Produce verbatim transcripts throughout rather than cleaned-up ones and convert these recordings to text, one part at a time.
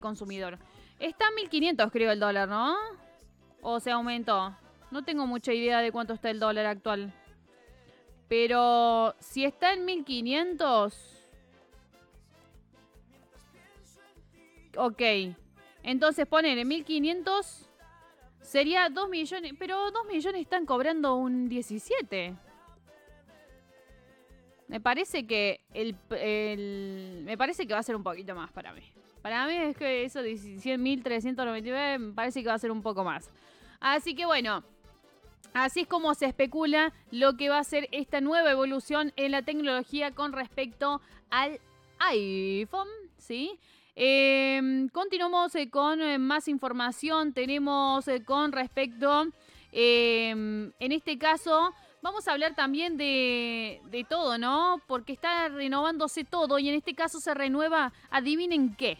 consumidor. Está a mil quinientos, creo, el dólar, ¿no? ¿O se aumentó? No tengo mucha idea de cuánto está el dólar actual. Pero si está en mil quinientos... Ok. Entonces poner en mil quinientos sería dos millones. Pero dos millones están cobrando un diecisiete. Me parece que el, el, me parece que va a ser un poquito más para mí. Para mí es que eso de cien mil trescientos noventa y nueve me parece que va a ser un poco más. Así que bueno, así es como se especula lo que va a ser esta nueva evolución en la tecnología con respecto al iPhone, ¿sí? Eh, continuamos eh, con eh, más información. Tenemos eh, con respecto, eh, en este caso, vamos a hablar también de, de todo, ¿no? Porque está renovándose todo y en este caso se renueva, adivinen qué,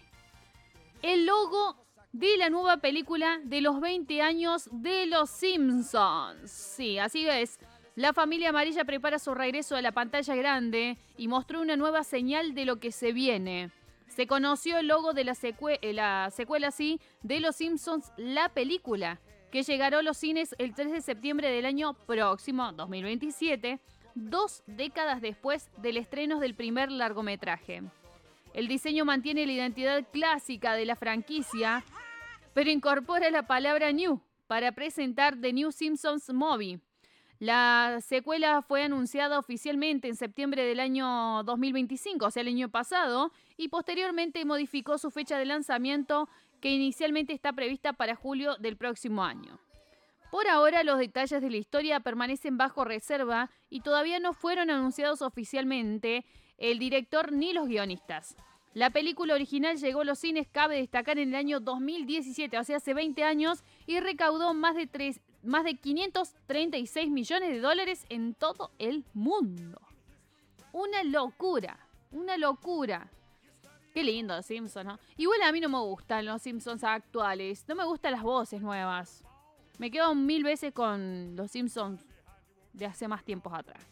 el logo de la nueva película de los veinte años de Los Simpsons. Sí, así es. La familia amarilla prepara su regreso a la pantalla grande y mostró una nueva señal de lo que se viene. Se conoció el logo de la, secue- la secuela, sí, de Los Simpsons, la película, que llegará a los cines el tres de septiembre del año próximo, dos mil veintisiete, dos décadas después del estreno del primer largometraje. El diseño mantiene la identidad clásica de la franquicia, pero incorpora la palabra New para presentar The New Simpsons Movie. La secuela fue anunciada oficialmente en septiembre del año dos mil veinticinco, o sea, el año pasado, y posteriormente modificó su fecha de lanzamiento, que inicialmente está prevista para julio del próximo año. Por ahora, los detalles de la historia permanecen bajo reserva y todavía no fueron anunciados oficialmente el director ni los guionistas. La película original llegó a los cines, cabe destacar, en el año dos mil diecisiete, o sea, hace veinte años, y recaudó más de, tres, más de quinientos treinta y seis millones de dólares en todo el mundo. Una locura, una locura. Qué lindo los Simpsons, ¿no? Igual a mí no me gustan los Simpsons actuales, no me gustan las voces nuevas. Me quedo mil veces con los Simpsons de hace más tiempos atrás.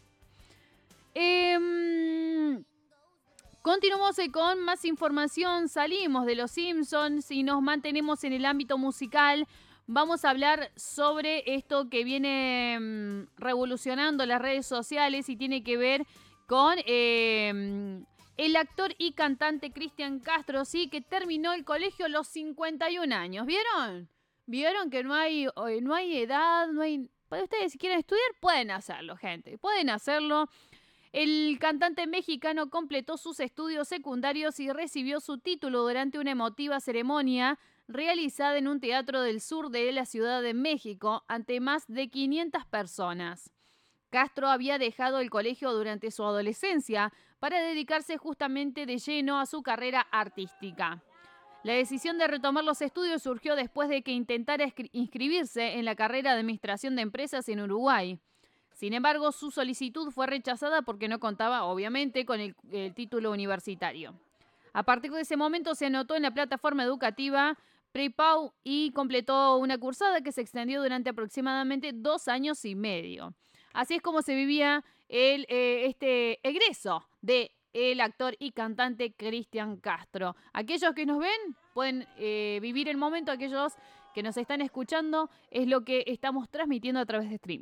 Eh... Continuamos con más información, salimos de Los Simpsons y nos mantenemos en el ámbito musical. Vamos a hablar sobre esto que viene mmm, revolucionando las redes sociales y tiene que ver con eh, el actor y cantante Cristian Castro, sí, que terminó el colegio a los cincuenta y un años. ¿Vieron? ¿Vieron que no hay, no hay edad, no hay... Ustedes si quieren estudiar pueden hacerlo, gente, pueden hacerlo. El cantante mexicano completó sus estudios secundarios y recibió su título durante una emotiva ceremonia realizada en un teatro del sur de la Ciudad de México ante más de quinientas personas. Castro había dejado el colegio durante su adolescencia para dedicarse justamente de lleno a su carrera artística. La decisión de retomar los estudios surgió después de que intentara inscribirse en la carrera de Administración de Empresas en Uruguay. Sin embargo, su solicitud fue rechazada porque no contaba, obviamente, con el, el título universitario. A partir de ese momento se anotó en la plataforma educativa PrepAU y completó una cursada que se extendió durante aproximadamente dos años y medio. Así es como se vivía el, eh, este egreso de el actor y cantante Cristian Castro. Aquellos que nos ven pueden eh, vivir el momento, aquellos que nos están escuchando es lo que estamos transmitiendo a través de stream.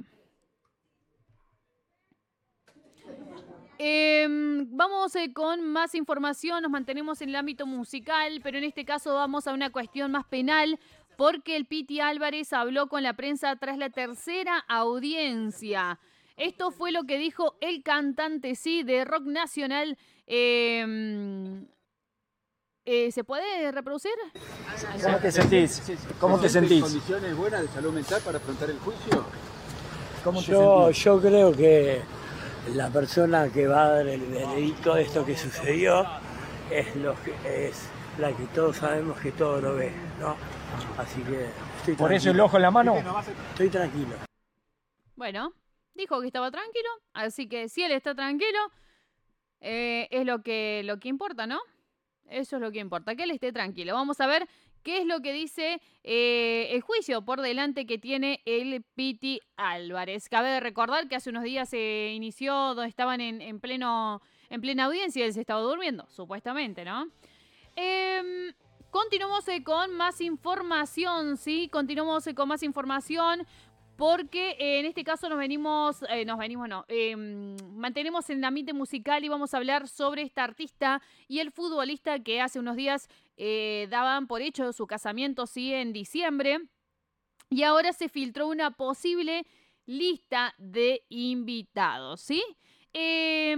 Eh, vamos eh, con más información, nos mantenemos en el ámbito musical, pero en este caso vamos a una cuestión más penal, porque el Piti Álvarez habló con la prensa tras la tercera audiencia. Esto fue lo que dijo el cantante, sí, de rock nacional. Eh, eh, ¿Se puede reproducir? ¿Cómo te sentís? ¿Cómo te sentís? ¿Condiciones buenas de salud mental para afrontar el juicio? ¿Cómo te Yo, sentís? yo creo que la persona que va a dar el veredicto de esto que sucedió es, lo que, es la que todos sabemos que todo lo ve, ¿no? Así que estoy ¿Por eso tranquilo. el ojo en la mano? Estoy tranquilo. Bueno, dijo que estaba tranquilo, así que si él está tranquilo, eh, es lo que, lo que importa, ¿no? Eso es lo que importa, que él esté tranquilo. Vamos a ver qué es lo que dice eh, el juicio por delante que tiene el Piti Álvarez. Cabe de recordar que hace unos días se inició, donde estaban en, en, pleno, en plena audiencia y él se estaba durmiendo, supuestamente, ¿no? Eh, continuamos eh, con más información, ¿sí? Continuamos eh, con más información porque eh, en este caso nos venimos, eh, nos venimos, no, eh, mantenemos en el ambiente musical y vamos a hablar sobre esta artista y el futbolista que hace unos días eh, daban por hecho su casamiento, sí, en diciembre. Y ahora se filtró una posible lista de invitados, ¿sí? Eh,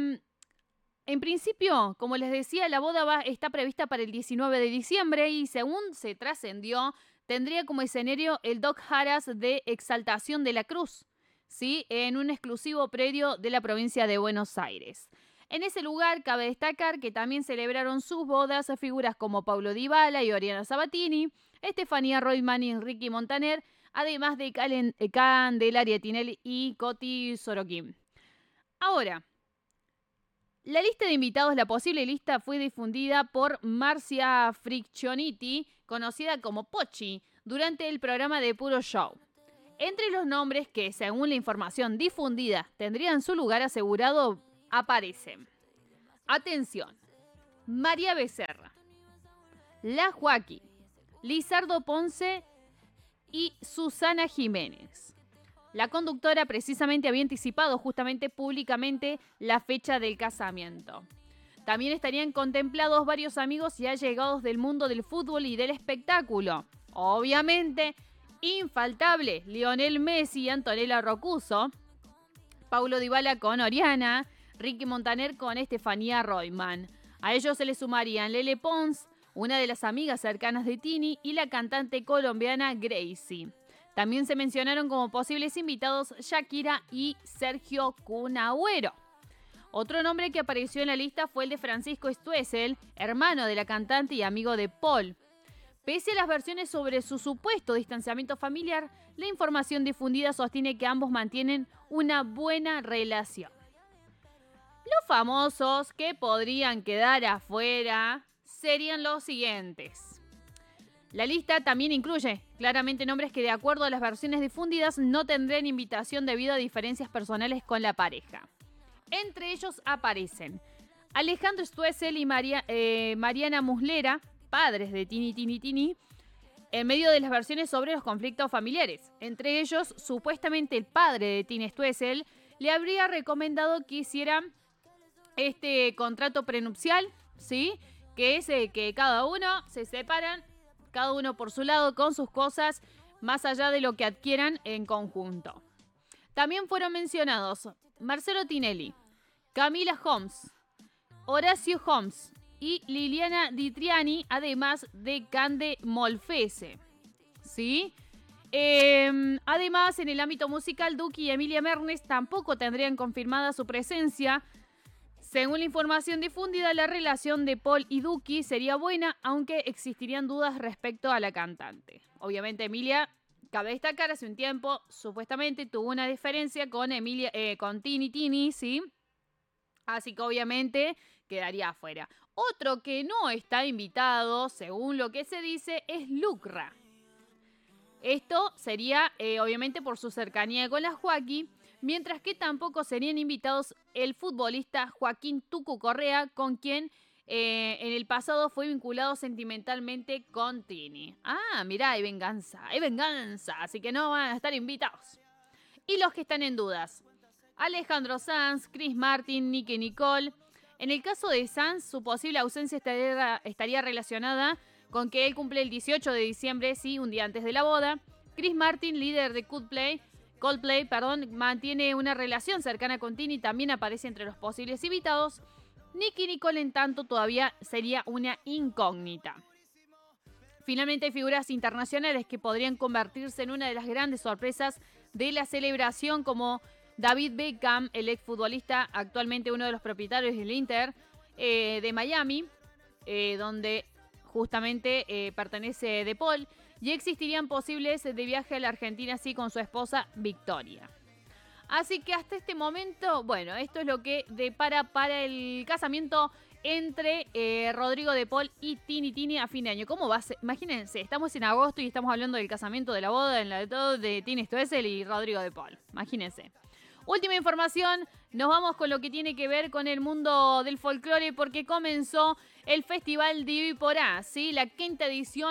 en principio, como les decía, la boda va, está prevista para el diecinueve de diciembre y según se trascendió, tendría como escenario el Doc Haras de Exaltación de la Cruz, ¿sí? En un exclusivo predio de la provincia de Buenos Aires. En ese lugar cabe destacar que también celebraron sus bodas a figuras como Paulo Dybala y Oriana Sabatini, Estefanía Reutemann y Ricky Montaner, además de Calen, Candelaria Tinelli y Coti Sorokin. Ahora, la lista de invitados, la posible lista, fue difundida por Marcia Friccioniti, conocida como Pochi, durante el programa de Puro Show. Entre los nombres que, según la información difundida, tendrían su lugar asegurado, aparecen. Atención, María Becerra, La Joaquí, Lizardo Ponce y Susana Jiménez. La conductora precisamente había anticipado justamente públicamente la fecha del casamiento. También estarían contemplados varios amigos y allegados del mundo del fútbol y del espectáculo. Obviamente, infaltable, Lionel Messi y Antonella Roccuzzo, Paulo Dybala con Oriana, Ricky Montaner con Estefanía Reutemann. A ellos se le sumarían Lele Pons, una de las amigas cercanas de Tini, y la cantante colombiana Gracie. También se mencionaron como posibles invitados Shakira y Sergio Kun Agüero. Otro nombre que apareció en la lista fue el de Francisco Stoessel, hermano de la cantante y amigo de Paul. Pese a las versiones sobre su supuesto distanciamiento familiar, la información difundida sostiene que ambos mantienen una buena relación. Los famosos que podrían quedar afuera serían los siguientes. La lista también incluye claramente nombres que, de acuerdo a las versiones difundidas, no tendrán invitación debido a diferencias personales con la pareja. Entre ellos aparecen Alejandro Stoessel y María, eh, Mariana Muslera, padres de Tini Tini Tini, en medio de las versiones sobre los conflictos familiares. Entre ellos, supuestamente el padre de Tini Stoessel le habría recomendado que hiciera este contrato prenupcial, ¿sí? Que es eh, que cada uno se separan, cada uno por su lado con sus cosas, más allá de lo que adquieran en conjunto. También fueron mencionados Marcelo Tinelli, Camila Homs, Horacio Homs y Liliana Di Triani, además de Cande Molfese, ¿sí? Eh, además, en el ámbito musical, Duki y Emilia Mernes tampoco tendrían confirmada su presencia. Según la información difundida, la relación de Paul y Duki sería buena, aunque existirían dudas respecto a la cantante. Obviamente, Emilia, cabe destacar, hace un tiempo, supuestamente tuvo una diferencia con Emilia, eh, con Tini Tini, ¿sí? Así que obviamente quedaría afuera. Otro que no está invitado, según lo que se dice, es Lucra. Esto sería, eh, obviamente, por su cercanía con la Joaquí, mientras que tampoco serían invitados el futbolista Joaquín Tucu Correa, con quien eh, en el pasado fue vinculado sentimentalmente con Tini. Ah, mirá, hay venganza, hay venganza, así que no van a estar invitados. Y los que están en dudas: Alejandro Sanz, Chris Martin, Nicky Nicole. En el caso de Sanz, su posible ausencia estaría, estaría relacionada con que él cumple el dieciocho de diciembre, sí, un día antes de la boda. Chris Martin, líder de Coldplay, Coldplay, perdón, mantiene una relación cercana con Tini, también aparece entre los posibles invitados. Nicky Nicole, en tanto, todavía sería una incógnita. Finalmente, hay figuras internacionales que podrían convertirse en una de las grandes sorpresas de la celebración, como David Beckham, el exfutbolista, actualmente uno de los propietarios del Inter eh, de Miami, eh, donde justamente eh, pertenece De Paul, y existirían posibles de viaje a la Argentina, así con su esposa Victoria. Así que hasta este momento, bueno, esto es lo que depara para el casamiento entre eh, Rodrigo De Paul y Tini Tini a fin de año. ¿Cómo va a ser? Imagínense, estamos en agosto y estamos hablando del casamiento, de la boda, en la de todo, de Tini Stoessel y Rodrigo De Paul. Imagínense. Última información, nos vamos con lo que tiene que ver con el mundo del folclore porque comenzó el Festival Diviporá, ¿sí? La quinta edición